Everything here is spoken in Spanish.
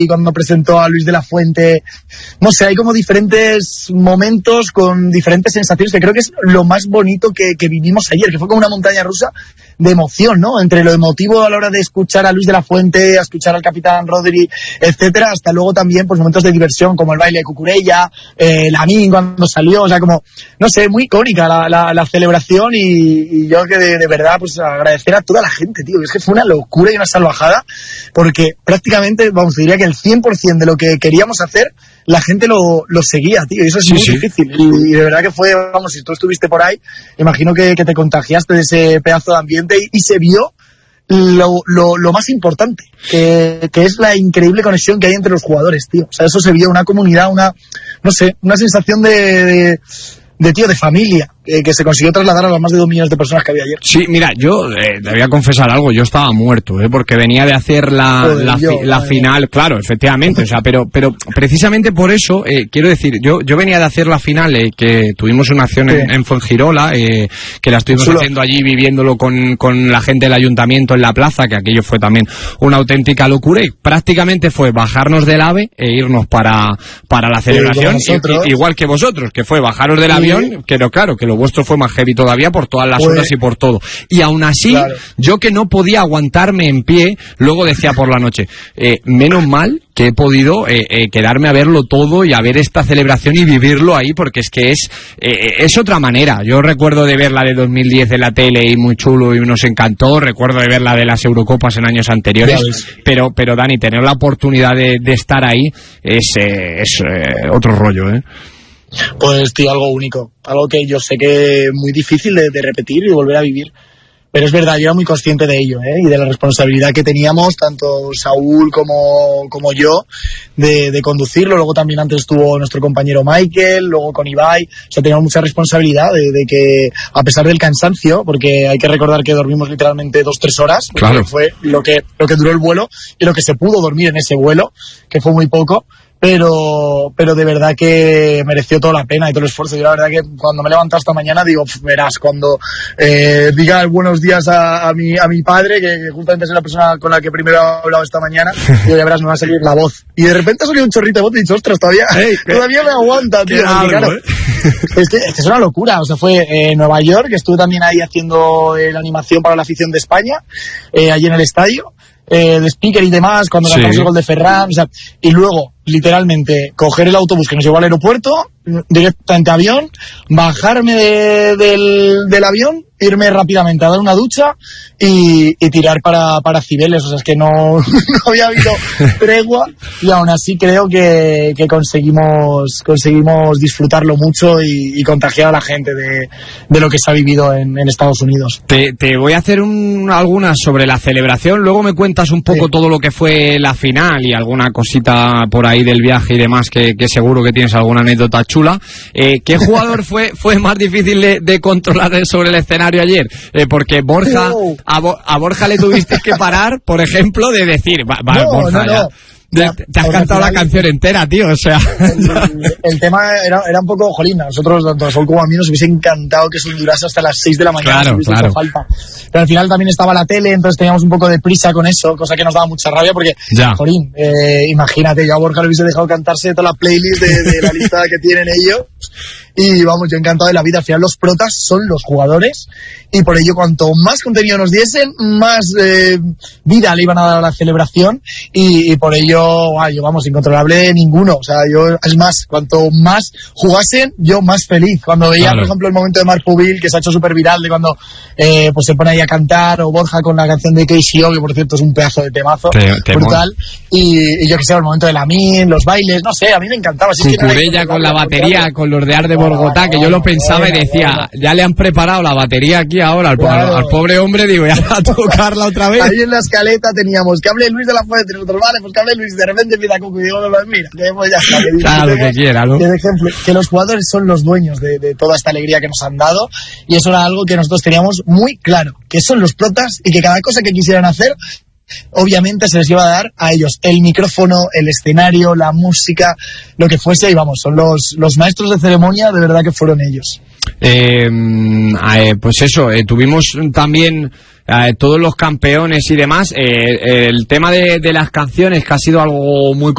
cuando presentó a Luis de la Fuente. No sé, hay como diferentes momentos con diferentes sensaciones, que creo que es lo más bonito que vivimos ayer, que fue como una montaña rusa de emoción, ¿no? Entre lo emotivo a la hora de escuchar a Luis de la Fuente, a escuchar al capitán Rodri, etcétera, hasta luego también pues momentos de diversión como el baile de Cucurella, Lamin cuando salió, o sea, como, no sé, muy icónica la celebración, y yo que de verdad pues agradecer a toda la gente, tío, es que fue una locura y una salvajada, porque prácticamente, vamos, diría que el 100% de lo que queríamos hacer, la gente lo seguía, tío, y eso es muy difícil, y de verdad que fue, vamos, si tú estuviste por ahí, imagino que te contagiaste de ese pedazo de ambiente, y se vio lo más importante, que es la increíble conexión que hay entre los jugadores, tío, o sea, eso se vio, una comunidad, no sé, una sensación de familia, que se consiguió trasladar a las más de 2 millones de personas que había ayer. Sí, mira, yo te voy a confesar algo, yo estaba muerto, porque venía de hacer la final, claro, efectivamente, o sea, pero precisamente por eso, quiero decir, yo venía de hacer la final, que tuvimos una acción en Fuengirola, que la estuvimos haciendo allí, viviéndolo con la gente del ayuntamiento en la plaza, que aquello fue también una auténtica locura, y prácticamente fue bajarnos del AVE e irnos para la celebración, igual que vosotros, que fue bajaros del avión, pero claro, que lo vuestro fue más heavy todavía por todas las horas y por todo. Y aún así, yo que no podía aguantarme en pie, luego decía por la noche, menos mal que he podido quedarme a verlo todo y a ver esta celebración y vivirlo ahí, porque es que es otra manera. Yo recuerdo de ver la de 2010 en la tele y muy chulo y nos encantó, recuerdo de ver la de las Eurocopas en años anteriores, pero Dani, tener la oportunidad de estar ahí es otro rollo, Pues tío, algo único, algo que yo sé que es muy difícil de repetir y volver a vivir, pero es verdad, yo era muy consciente de ello, y de la responsabilidad que teníamos, tanto Saúl como yo, de conducirlo. Luego también antes estuvo nuestro compañero Michael, luego con Ibai, o sea, teníamos mucha responsabilidad de que, a pesar del cansancio, porque hay que recordar que dormimos literalmente 2-3 horas, claro, fue lo que duró el vuelo y lo que se pudo dormir en ese vuelo, que fue muy poco. Pero de verdad que mereció toda la pena y todo el esfuerzo. Yo la verdad que cuando me he levantado esta mañana digo, verás, cuando diga buenos días a mi padre, que justamente es la persona con la que primero he hablado esta mañana, digo, ya verás, me va a salir la voz. Y de repente ha salido un chorrito de voz y he dicho, ostras, todavía me aguanta, tío. Claro, es que es una locura. O sea, fue en Nueva York, que estuve también ahí haciendo la animación para la afición de España, allí en el estadio, de speaker y demás, cuando cantamos el gol de Ferran, o sea, y luego, literalmente, coger el autobús que nos llevó al aeropuerto, directamente a avión, bajarme del avión, irme rápidamente a dar una ducha y tirar para Cibeles. O sea, es que no había habido tregua, y aún así creo que conseguimos disfrutarlo mucho y contagiar a la gente de lo que se ha vivido en Estados Unidos. Te voy a hacer algunas sobre la celebración, luego me cuentas un poco todo lo que fue la final y alguna cosita por ahí del viaje y demás, que seguro que tienes alguna anécdota chula. ¿Qué jugador fue más difícil de controlar sobre el escenario ayer? Porque Borja, a Borja le tuviste que parar, por ejemplo, de decir, Borja, ya. Te has cantado la canción entera, tío, o sea. El tema era un poco, jolín, a nosotros, tanto a Sol como a mí, nos hubiese encantado que eso durase hasta las 6 de la mañana. Claro. Falta. Pero al final también estaba la tele, entonces teníamos un poco de prisa con eso, cosa que nos daba mucha rabia, porque, jolín, imagínate, yo a Borja le hubiese dejado cantarse toda la playlist de la lista que tienen ellos. Y vamos, yo encantado de la vida. Al final los protas son los jugadores, y por ello cuanto más contenido nos diesen, más vida le iban a dar a la celebración, y por ello yo vamos, incontrolable ninguno. O sea, yo, es más, cuanto más jugasen, yo más feliz. Cuando veía, por ejemplo, el momento de Marc Pubil, que se ha hecho súper viral, de cuando pues se pone ahí a cantar, o Borja con la canción de KCO, que por cierto es un pedazo de temazo brutal, y yo que sé, el momento de Lamin, los bailes, no sé, a mí me encantaba. Cucurella con la batería, con los de Arde Bogotá, que yo lo pensaba y decía, ya le han preparado la batería aquí ahora al pobre hombre, digo, ya va a tocarla otra vez. Ahí en la escaleta teníamos que hable Luis de la Fuente, nosotros, vale, pues que hable Luis, de repente empieza Cucu y digo, mira, que pues ya está. Claro, lo que quiera, ¿no? Que ejemplo, que los jugadores son los dueños de toda esta alegría que nos han dado, y eso era algo que nosotros teníamos muy claro, que son los protas, y que cada cosa que quisieran hacer, obviamente se les iba a dar a ellos el micrófono, el escenario, la música, lo que fuese, y vamos, son los maestros de ceremonia, de verdad que fueron ellos. Pues eso, tuvimos también todos los campeones y demás, el tema de las canciones, que ha sido algo muy